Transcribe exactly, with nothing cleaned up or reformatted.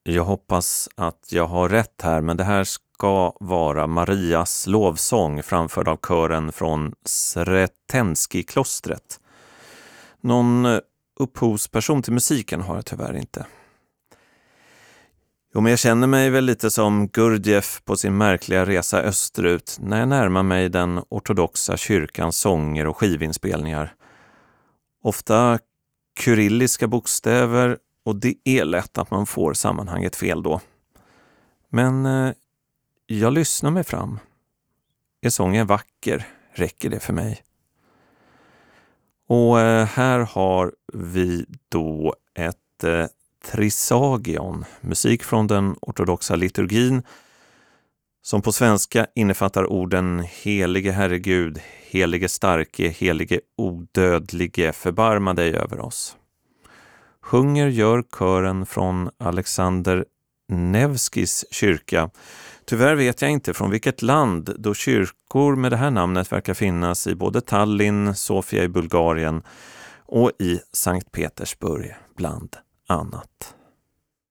Jag hoppas att jag har rätt här, men det här ska vara Marias lovsång framförd av kören från Sretenski-klostret. Någon upphovsperson till musiken har jag tyvärr inte. Jo, men jag känner mig väl lite som Gurdjieff på sin märkliga resa österut när jag närmar mig den ortodoxa kyrkans sånger och skivinspelningar. Ofta kyrilliska bokstäver, och det är lätt att man får sammanhanget fel då. Men eh, jag lyssnar mig fram. Är sången vacker? Räcker det för mig? Och eh, här har vi då ett eh, trisagion, musik från den ortodoxa liturgin, som på svenska innefattar orden helige Herregud, helige starke, helige odödlige, förbarma dig över oss. Sjunger gör kören från Alexander Nevskis kyrka. Tyvärr vet jag inte från vilket land, då kyrkor med det här namnet verkar finnas i både Tallinn, Sofia i Bulgarien och i Sankt Petersburg bland annat.